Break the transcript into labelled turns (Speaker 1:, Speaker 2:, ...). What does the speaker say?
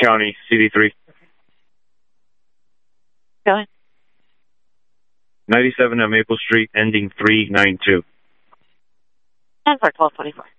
Speaker 1: County, CD3.
Speaker 2: Go ahead.
Speaker 1: 97 on Maple Street, ending 392.
Speaker 2: And for 1224.